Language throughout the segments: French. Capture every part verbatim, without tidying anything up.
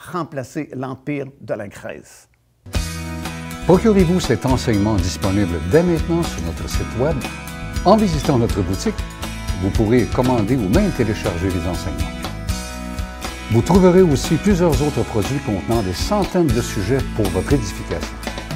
remplacer l'Empire de la Grèce. Procurez-vous cet enseignement disponible dès maintenant sur notre site Web. En visitant notre boutique, vous pourrez commander ou même télécharger les enseignements. Vous trouverez aussi plusieurs autres produits contenant des centaines de sujets pour votre édification.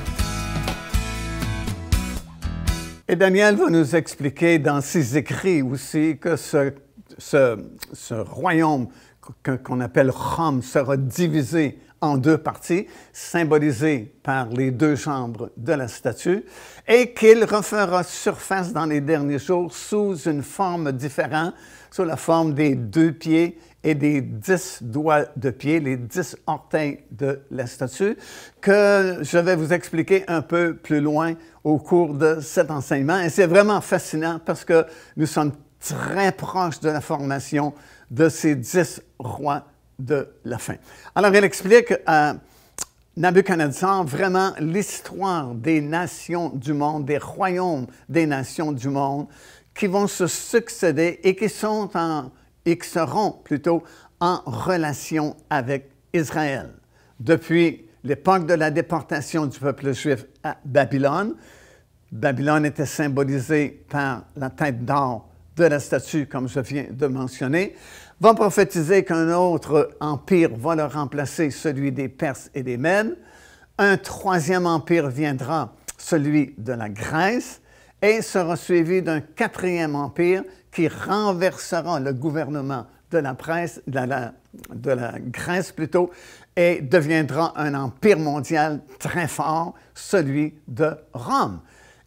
Et Daniel va nous expliquer dans ses écrits aussi que ce, ce, ce royaume qu'on appelle Rome sera divisé en deux parties, symbolisées par les deux chambres de la statue, et qu'il refera surface dans les derniers jours sous une forme différente, sous la forme des deux pieds et des dix doigts de pied, les dix orteils de la statue, que je vais vous expliquer un peu plus loin au cours de cet enseignement. Et c'est vraiment fascinant parce que nous sommes très proches de la formation de ces dix rois de la fin. Alors, il explique à Nabuchodonosor vraiment l'histoire des nations du monde, des royaumes des nations du monde qui vont se succéder et qui sont en, et qui seront plutôt en relation avec Israël. Depuis l'époque de la déportation du peuple juif à Babylone, Babylone était symbolisée par la tête d'or de la statue, comme je viens de mentionner, va prophétiser qu'un autre empire va le remplacer, celui des Perses et des Mèdes. Un troisième empire viendra, celui de la Grèce, et sera suivi d'un quatrième empire qui renversera le gouvernement de la, presse, de la, de la Grèce plutôt, et deviendra un empire mondial très fort, celui de Rome.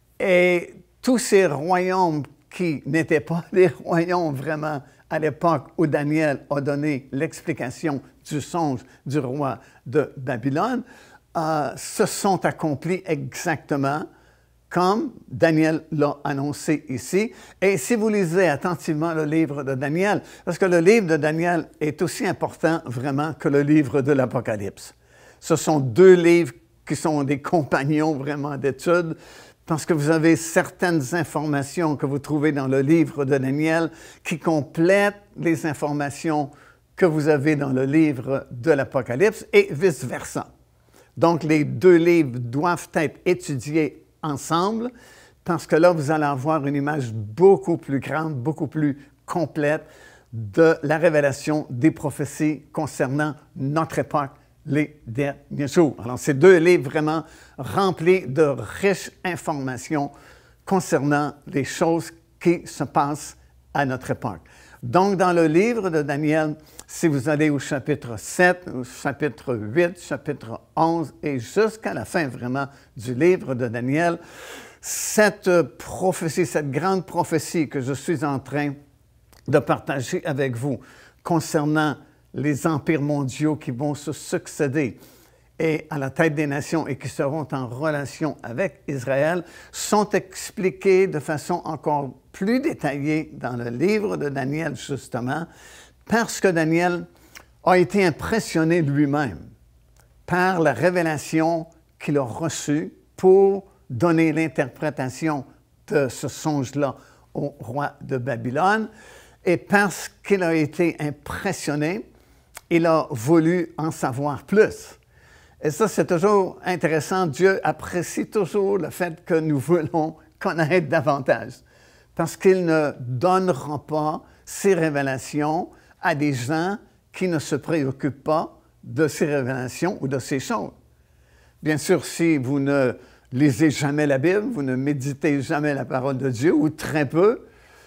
Et tous ces royaumes qui n'étaient pas des royaumes vraiment à l'époque où Daniel a donné l'explication du songe du roi de Babylone, euh, se sont accomplis exactement comme Daniel l'a annoncé ici. Et si vous lisez attentivement le livre de Daniel, parce que le livre de Daniel est aussi important vraiment que le livre de l'Apocalypse. Ce sont deux livres qui sont des compagnons vraiment d'études, parce que vous avez certaines informations que vous trouvez dans le livre de Daniel qui complètent les informations que vous avez dans le livre de l'Apocalypse et vice-versa. Donc, les deux livres doivent être étudiés ensemble parce que là, vous allez avoir une image beaucoup plus grande, beaucoup plus complète de la révélation des prophéties concernant notre époque, les derniers jours. Alors, c'est deux livres vraiment remplis de riches informations concernant les choses qui se passent à notre époque. Donc, dans le livre de Daniel, si vous allez au chapitre sept, au chapitre huit, chapitre onze et jusqu'à la fin vraiment du livre de Daniel, cette prophétie, cette grande prophétie que je suis en train de partager avec vous concernant les empires mondiaux qui vont se succéder et à la tête des nations et qui seront en relation avec Israël, sont expliqués de façon encore plus détaillée dans le livre de Daniel, justement, parce que Daniel a été impressionné lui-même par la révélation qu'il a reçue pour donner l'interprétation de ce songe-là au roi de Babylone. Et parce qu'il a été impressionné, il a voulu en savoir plus. Et ça, c'est toujours intéressant. Dieu apprécie toujours le fait que nous voulons connaître davantage, parce qu'il ne donnera pas ces révélations à des gens qui ne se préoccupent pas de ces révélations ou de ces choses. Bien sûr, si vous ne lisez jamais la Bible, vous ne méditez jamais la parole de Dieu, ou très peu,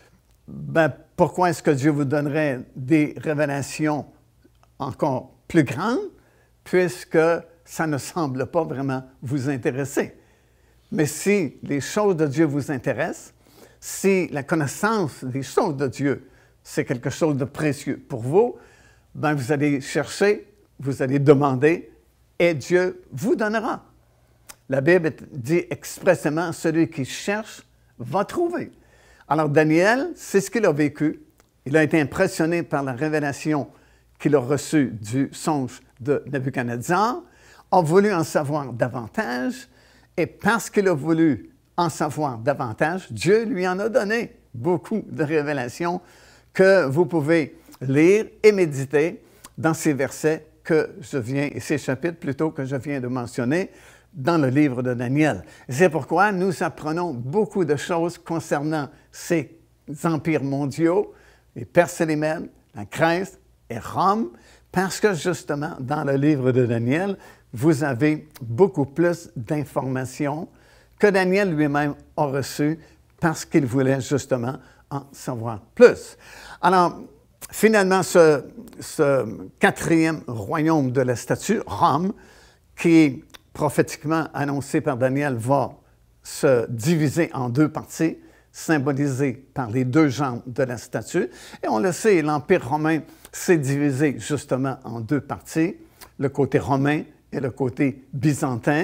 ben, pourquoi est-ce que Dieu vous donnerait des révélations encore plus grandes, puisque ça ne semble pas vraiment vous intéresser. Mais si les choses de Dieu vous intéressent, si la connaissance des choses de Dieu, c'est quelque chose de précieux pour vous, ben vous allez chercher, vous allez demander, et Dieu vous donnera. La Bible dit expressément, celui qui cherche va trouver. Alors Daniel, c'est ce qu'il a vécu. Il a été impressionné par la révélation qu'il a reçue du songe de Nabuchodonosor, a voulu en savoir davantage, et parce qu'il a voulu en savoir davantage, Dieu lui en a donné beaucoup de révélations que vous pouvez lire et méditer dans ces versets que je viens, et ces chapitres plutôt que je viens de mentionner dans le livre de Daniel. C'est pourquoi nous apprenons beaucoup de choses concernant ces empires mondiaux, les Perses et les Mèdes, la Grèce et Rome, parce que justement, dans le livre de Daniel, vous avez beaucoup plus d'informations que Daniel lui-même a reçues parce qu'il voulait justement en savoir plus. Alors, finalement, ce, ce quatrième royaume de la statue, Rome, qui est prophétiquement annoncé par Daniel, va se diviser en deux parties, symbolisées par les deux jambes de la statue. Et on le sait, l'Empire romain s'est divisé justement en deux parties, le côté romain et le côté byzantin.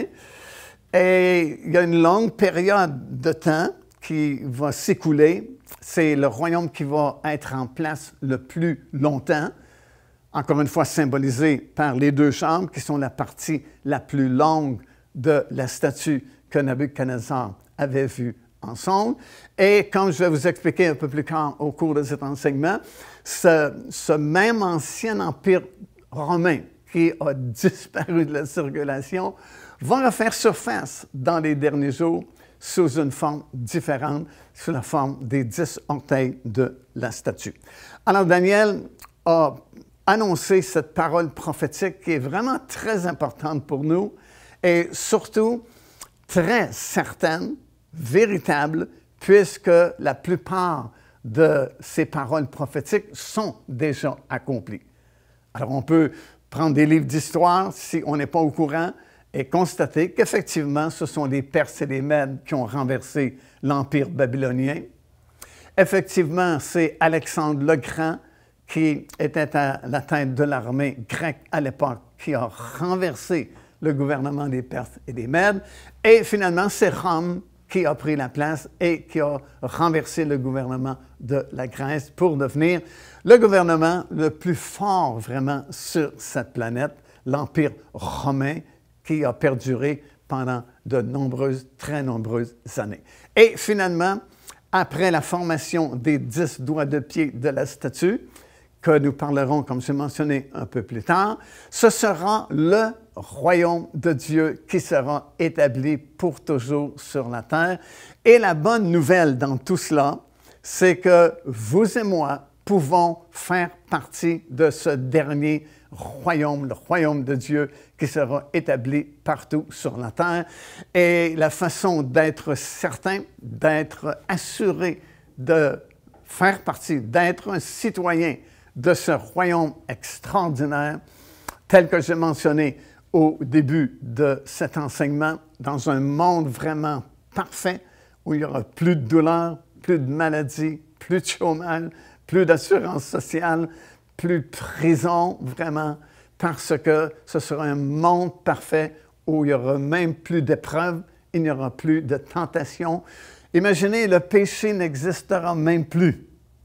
Et il y a une longue période de temps qui va s'écouler. C'est le royaume qui va être en place le plus longtemps, encore une fois symbolisé par les deux chambres, qui sont la partie la plus longue de la statue que Nabuchodonosor avait vue ensemble. Et comme je vais vous expliquer un peu plus tard au cours de cet enseignement, ce, ce même ancien empire romain qui a disparu de la circulation va refaire surface dans les derniers jours sous une forme différente, sous la forme des dix orteils de la statue. Alors Daniel a annoncé cette parole prophétique qui est vraiment très importante pour nous et surtout très certaine, véritable, puisque la plupart de ces paroles prophétiques sont déjà accomplies. Alors on peut prendre des livres d'histoire si on n'est pas au courant et constater qu'effectivement, ce sont les Perses et les Mèdes qui ont renversé l'Empire babylonien. Effectivement, c'est Alexandre le Grand, qui était à la tête de l'armée grecque à l'époque, qui a renversé le gouvernement des Perses et des Mèdes. Et finalement, c'est Rome qui a pris la place et qui a renversé le gouvernement de la Grèce pour devenir le gouvernement le plus fort vraiment sur cette planète, l'Empire romain, qui a perduré pendant de nombreuses, très nombreuses années. Et finalement, après la formation des dix doigts de pied de la statue, que nous parlerons, comme j'ai mentionné un peu plus tard, ce sera le royaume de Dieu qui sera établi pour toujours sur la terre. Et la bonne nouvelle dans tout cela, c'est que vous et moi pouvons faire partie de ce dernier royaume, le royaume de Dieu qui sera établi partout sur la terre. Et la façon d'être certain, d'être assuré de faire partie, d'être un citoyen de ce royaume extraordinaire, tel que j'ai mentionné au début de cet enseignement, dans un monde vraiment parfait, où il n'y aura plus de douleur, plus de maladie, plus de chômage, plus d'assurance sociale, plus de prison, vraiment, parce que ce sera un monde parfait où il n'y aura même plus d'épreuves, il n'y aura plus de tentation. Imaginez, le péché n'existera même plus.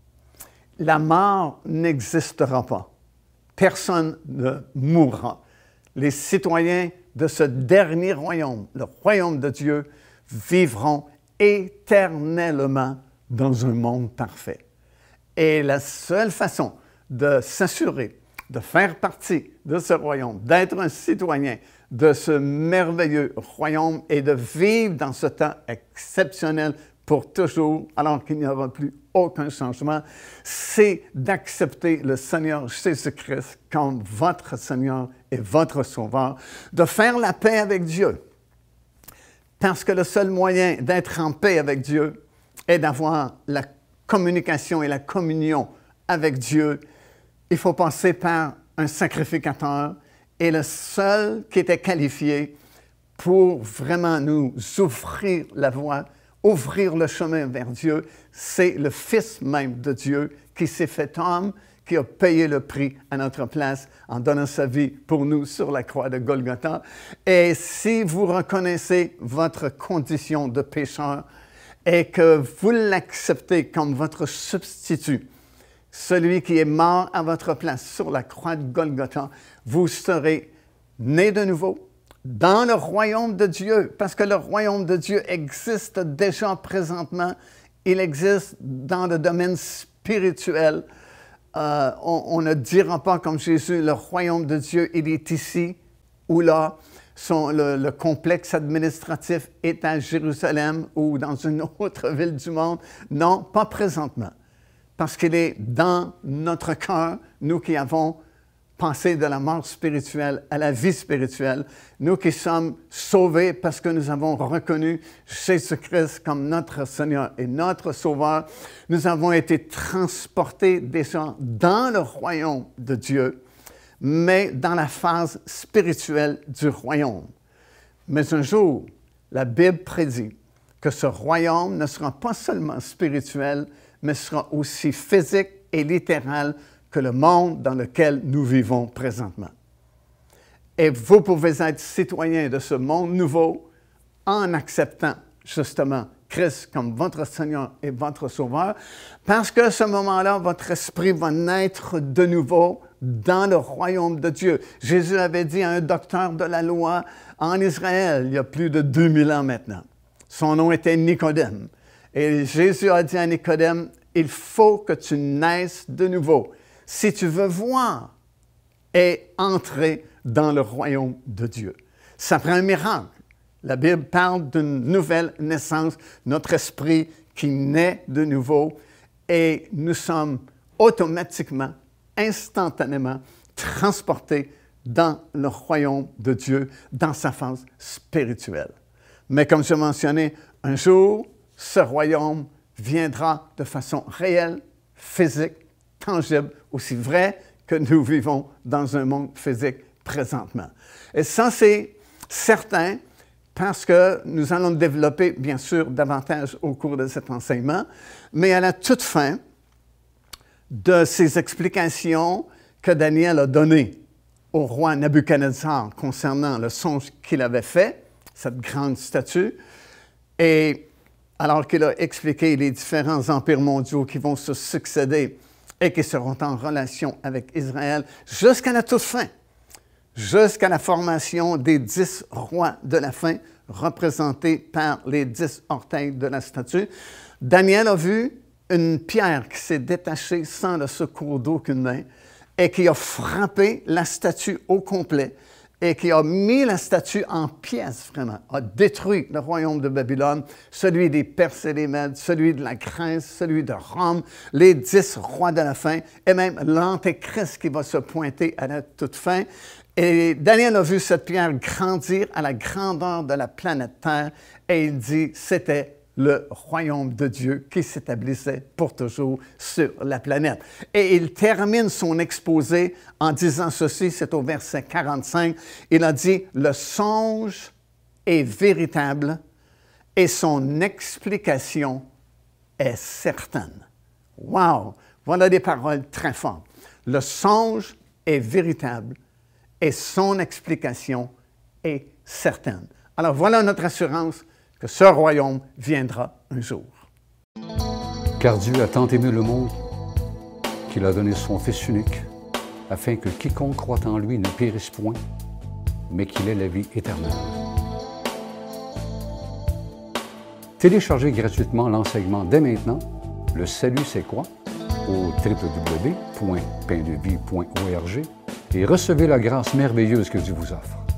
La mort n'existera pas. Personne ne mourra. Les citoyens de ce dernier royaume, le royaume de Dieu, vivront éternellement dans un monde parfait. Et la seule façon de s'assurer, de faire partie de ce royaume, d'être un citoyen de ce merveilleux royaume et de vivre dans ce temps exceptionnel pour toujours, alors qu'il n'y aura plus aucun changement, c'est d'accepter le Seigneur Jésus-Christ comme votre Seigneur et votre Sauveur, de faire la paix avec Dieu. Parce que le seul moyen d'être en paix avec Dieu est d'avoir la communication et la communion avec Dieu. Il faut passer par un sacrificateur et le seul qui était qualifié pour vraiment nous ouvrir la voie, ouvrir le chemin vers Dieu, c'est le Fils même de Dieu qui s'est fait homme, qui a payé le prix à notre place en donnant sa vie pour nous sur la croix de Golgotha. Et si vous reconnaissez votre condition de pécheur et que vous l'acceptez comme votre substitut, celui qui est mort à votre place sur la croix de Golgotha, vous serez né de nouveau dans le royaume de Dieu, parce que le royaume de Dieu existe déjà présentement. Il existe dans le domaine spirituel euh, on, on ne dira pas comme Jésus, le royaume de Dieu, il est ici ou là. Son, le, le complexe administratif est à Jérusalem ou dans une autre ville du monde. Non, pas présentement. Parce qu'il est dans notre cœur, nous qui avons passé de la mort spirituelle à la vie spirituelle, nous qui sommes sauvés parce que nous avons reconnu Jésus-Christ comme notre Seigneur et notre Sauveur. Nous avons été transportés déjà dans le royaume de Dieu, mais dans la phase spirituelle du royaume. Mais un jour, la Bible prédit que ce royaume ne sera pas seulement spirituel, mais sera aussi physique et littéral que le monde dans lequel nous vivons présentement. Et vous pouvez être citoyen de ce monde nouveau en acceptant justement Christ comme votre Seigneur et votre Sauveur, parce qu'à ce moment-là, votre esprit va naître de nouveau dans le royaume de Dieu. Jésus avait dit à un docteur de la loi en Israël, il y a plus de deux mille ans maintenant. Son nom était Nicodème. Et Jésus a dit à Nicodème, il faut que tu naisses de nouveau si tu veux voir et entrer dans le royaume de Dieu. Ça prend un miracle. La Bible parle d'une nouvelle naissance, notre esprit qui naît de nouveau et nous sommes automatiquement, instantanément transportés dans le royaume de Dieu, dans sa phase spirituelle. Mais comme je mentionnais, un jour, ce royaume viendra de façon réelle, physique, tangible, aussi vrai que nous vivons dans un monde physique présentement. Et ça, c'est certain parce que nous allons développer, bien sûr, davantage au cours de cet enseignement, mais à la toute fin de ces explications que Daniel a données au roi Nabuchodonosor concernant le songe qu'il avait fait, cette grande statue, et alors qu'il a expliqué les différents empires mondiaux qui vont se succéder et qui seront en relation avec Israël jusqu'à la toute fin, jusqu'à la formation des dix rois de la fin, représentés par les dix orteils de la statue. Daniel a vu une pierre qui s'est détachée sans le secours d'aucune main et qui a frappé la statue au complet et qui a mis la statue en pièces, vraiment, a détruit le royaume de Babylone, celui des Perses et des Mèdes, celui de la Grèce, celui de Rome, les dix rois de la fin, et même l'Antéchrist qui va se pointer à la toute fin. Et Daniel a vu cette pierre grandir à la grandeur de la planète Terre, et il dit c'était le royaume de Dieu qui s'établissait pour toujours sur la planète. Et il termine son exposé en disant ceci, c'est au verset quarante-cinq, il a dit « Le songe est véritable et son explication est certaine. » Wow! Voilà des paroles très fortes. Le songe est véritable et son explication est certaine. Alors voilà notre assurance que ce royaume viendra un jour. Car Dieu a tant aimé le monde qu'il a donné son Fils unique, afin que quiconque croit en lui ne périsse point, mais qu'il ait la vie éternelle. Téléchargez gratuitement l'enseignement dès maintenant, Le Salut c'est quoi? Au w w w point pain de vie point org et recevez la grâce merveilleuse que Dieu vous offre.